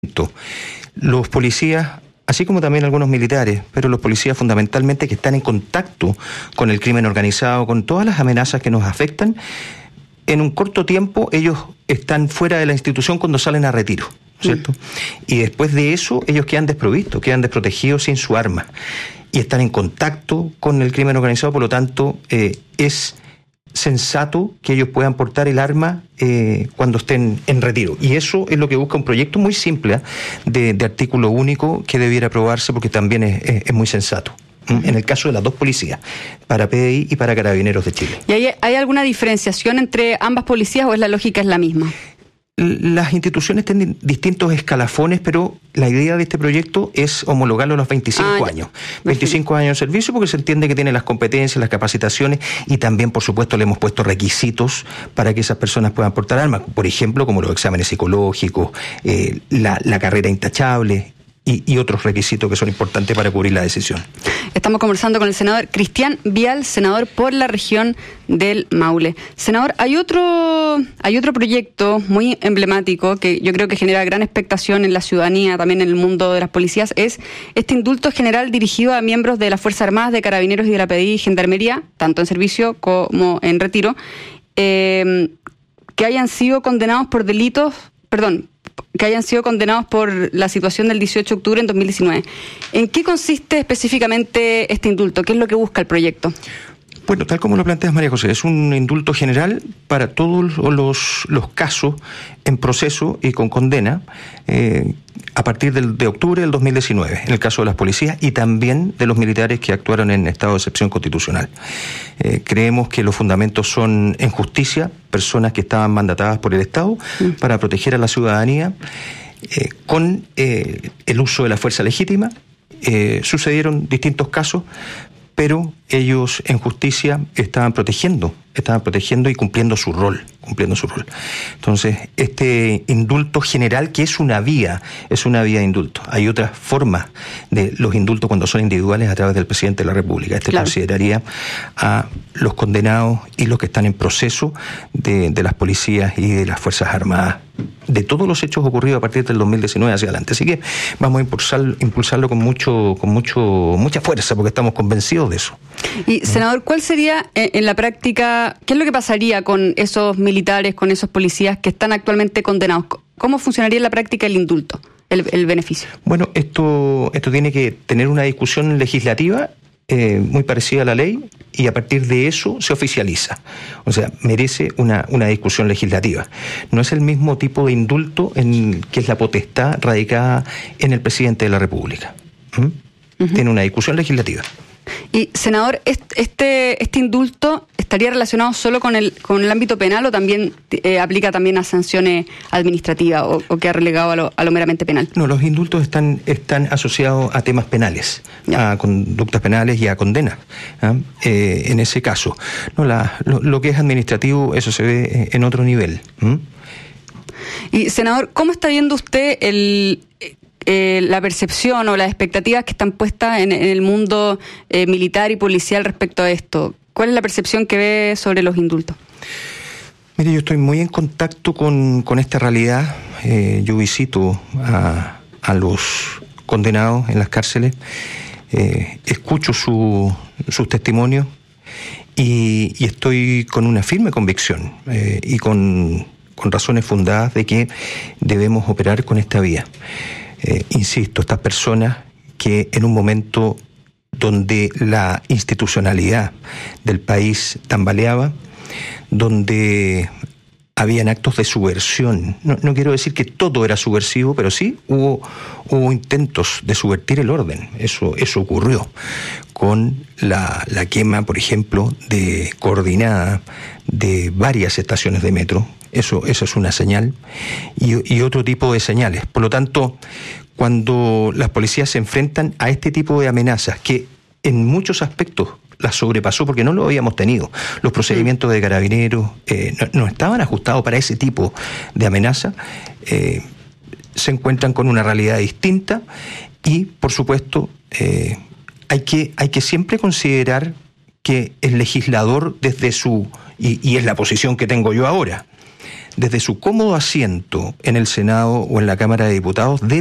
Los policías, así como también algunos militares, pero los policías fundamentalmente que están en contacto con el crimen organizado, con todas las amenazas que nos afectan, en un corto tiempo ellos están fuera de la institución cuando salen a retiro, ¿cierto? Y después de eso ellos quedan desprovistos, quedan desprotegidos sin su arma y están en contacto con el crimen organizado, por lo tanto es sensato que ellos puedan portar el arma cuando estén en retiro. Y eso es lo que busca un proyecto muy simple de artículo único que debiera aprobarse porque también es muy sensato. En el caso de las dos policías, para PDI y para Carabineros de Chile. ¿Y hay alguna diferenciación entre ambas policías o la lógica es la misma? Las instituciones tienen distintos escalafones, pero la idea de este proyecto es homologarlo a los 25 años. 25 años de servicio porque se entiende que tiene las competencias, las capacitaciones y también, por supuesto, le hemos puesto requisitos para que esas personas puedan portar armas. Por ejemplo, como los exámenes psicológicos, la carrera intachable y otros requisitos que son importantes para cubrir la decisión. Estamos conversando con el senador Cristian Vial, senador por la región del Maule. Senador, hay otro proyecto muy emblemático que yo creo que genera gran expectación en la ciudadanía, también en el mundo de las policías, es este indulto general dirigido a miembros de las Fuerzas Armadas, de Carabineros y de la PDI y Gendarmería, tanto en servicio como en retiro, que hayan sido condenados por la situación del 18 de octubre en 2019. ¿En qué consiste específicamente este indulto? ¿Qué es lo que busca el proyecto? Bueno, tal como lo planteas, María José, es un indulto general para todos los casos en proceso y con condena a partir de octubre del 2019, en el caso de las policías y también de los militares que actuaron en estado de excepción constitucional. Creemos que los fundamentos son en justicia, personas que estaban mandatadas por el Estado para proteger a la ciudadanía con el uso de la fuerza legítima. Sucedieron distintos casos, pero ellos en justicia estaban protegiendo y cumpliendo su rol. Entonces, este indulto general, que es una vía de indulto. Hay otras formas de los indultos cuando son individuales a través del presidente de la República. Claro. Consideraría a los condenados y los que están en proceso de las policías y de las Fuerzas Armadas, de todos los hechos ocurridos a partir del 2019 hacia adelante. Así que vamos a impulsarlo con mucha fuerza, porque estamos convencidos de eso. Y, senador, ¿cuál sería en la práctica, qué es lo que pasaría con esos militares, con esos policías que están actualmente condenados? ¿Cómo funcionaría en la práctica el indulto, el beneficio? Bueno, esto tiene que tener una discusión legislativa muy parecida a la ley, y a partir de eso se oficializa. O sea, merece una discusión legislativa. No es el mismo tipo de indulto que es la potestad radicada en el presidente de la República. Tiene una discusión legislativa. Y, senador, ¿este indulto estaría relacionado solo con el ámbito penal o también aplica también a sanciones administrativas o queda relegado a lo meramente penal? No, los indultos están asociados a temas penales, a conductas penales y a condenas. En ese caso, no, lo que es administrativo, eso se ve en otro nivel. Y, senador, ¿cómo está viendo usted la percepción o las expectativas que están puestas en el mundo militar y policial respecto a esto? ¿Cuál es la percepción que ve sobre los indultos? Mire, yo estoy muy en contacto con esta realidad. Yo visito a los condenados en las cárceles, escucho sus testimonios y estoy con una firme convicción y con razones fundadas de que debemos operar con esta vía. Insisto, estas personas que en un momento donde la institucionalidad del país tambaleaba, donde habían actos de subversión, no quiero decir que todo era subversivo, pero sí hubo intentos de subvertir el orden. Eso ocurrió con la quema, por ejemplo, coordinada de varias estaciones de metro. Eso es una señal y otro tipo de señales. Por lo tanto, cuando las policías se enfrentan a este tipo de amenazas, que en muchos aspectos las sobrepasó porque no lo habíamos tenido, los procedimientos de Carabineros no estaban ajustados para ese tipo de amenaza, se encuentran con una realidad distinta y, por supuesto, hay que siempre considerar que el legislador desde y es la posición que tengo yo ahora, desde su cómodo asiento en el Senado o en la Cámara de Diputados,